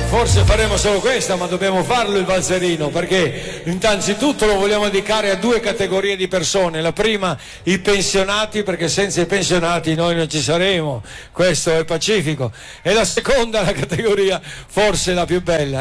Forse faremo solo questa, ma dobbiamo farlo il valzerino, perché innanzitutto lo vogliamo dedicare a due categorie di persone. La prima, i pensionati, perché senza i pensionati noi non ci saremo, questo è pacifico. E la seconda, la categoria forse la più bella,